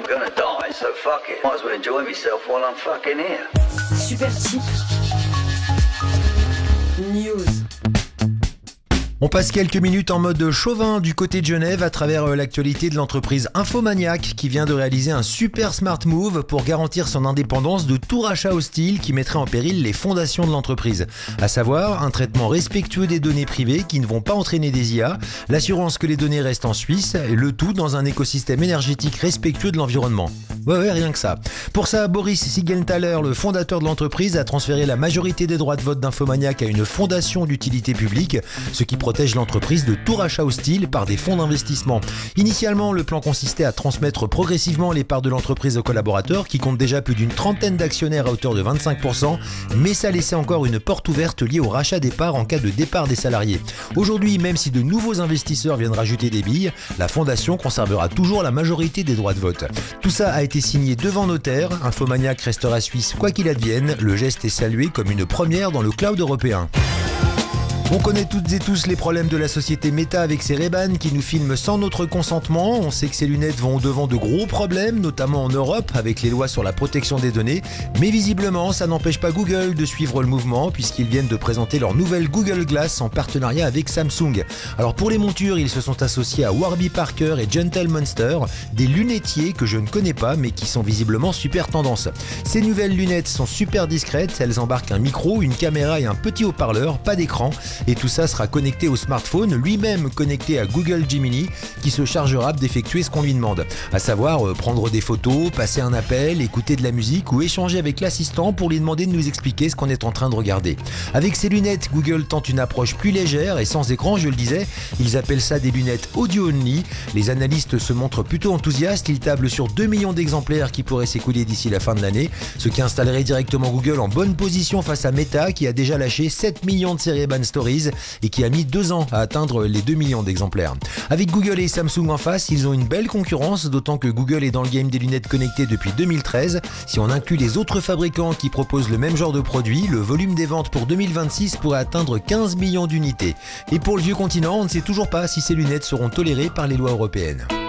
gonna die, so fuck it. Might as well enjoy myself while I'm fucking here. Super Type News. On passe quelques minutes en mode chauvin du côté de Genève à travers l'actualité de l'entreprise Infomaniac qui vient de réaliser un super smart move pour garantir son indépendance de tout rachat hostile qui mettrait en péril les fondations de l'entreprise. À savoir un traitement respectueux des données privées qui ne vont pas entraîner des IA, l'assurance que les données restent en Suisse et le tout dans un écosystème énergétique respectueux de l'environnement. Ouais, rien que ça. Pour ça, Boris Siegenthaler, le fondateur de l'entreprise, a transféré la majorité des droits de vote d'Infomaniac à une fondation d'utilité publique, ce qui protège l'entreprise de tout rachat hostile par des fonds d'investissement. Initialement, le plan consistait à transmettre progressivement les parts de l'entreprise aux collaborateurs, qui comptent déjà plus d'une trentaine d'actionnaires à hauteur de 25%, mais ça laissait encore une porte ouverte liée au rachat des parts en cas de départ des salariés. Aujourd'hui, même si de nouveaux investisseurs viennent rajouter des billes, la fondation conservera toujours la majorité des droits de vote. Tout ça a été signé devant notaire. Infomaniac restera suisse quoi qu'il advienne. Le geste est salué comme une première dans le cloud européen. On connaît toutes et tous les problèmes de la société Meta avec ses Ray-Ban qui nous filment sans notre consentement. On sait que ces lunettes vont au-devant de gros problèmes, notamment en Europe avec les lois sur la protection des données. Mais visiblement, ça n'empêche pas Google de suivre le mouvement puisqu'ils viennent de présenter leur nouvelle Google Glass en partenariat avec Samsung. Alors pour les montures, ils se sont associés à Warby Parker et Gentle Monster, des lunettiers que je ne connais pas mais qui sont visiblement super tendance. Ces nouvelles lunettes sont super discrètes, elles embarquent un micro, une caméra et un petit haut-parleur, pas d'écran. Et tout ça sera connecté au smartphone, lui-même connecté à Google Gemini, qui se chargera d'effectuer ce qu'on lui demande. À savoir prendre des photos, passer un appel, écouter de la musique ou échanger avec l'assistant pour lui demander de nous expliquer ce qu'on est en train de regarder. Avec ces lunettes, Google tente une approche plus légère et sans écran, je le disais. Ils appellent ça des lunettes audio only. Les analystes se montrent plutôt enthousiastes. Ils tablent sur 2 millions d'exemplaires qui pourraient s'écouler d'ici la fin de l'année, ce qui installerait directement Google en bonne position face à Meta qui a déjà lâché 7 millions de séries Ray-Ban Stories et qui a mis 2 ans à atteindre les 2 millions d'exemplaires. Avec Google et Samsung en face, ils ont une belle concurrence, d'autant que Google est dans le game des lunettes connectées depuis 2013. Si on inclut les autres fabricants qui proposent le même genre de produit, le volume des ventes pour 2026 pourrait atteindre 15 millions d'unités. Et pour le vieux continent, on ne sait toujours pas si ces lunettes seront tolérées par les lois européennes.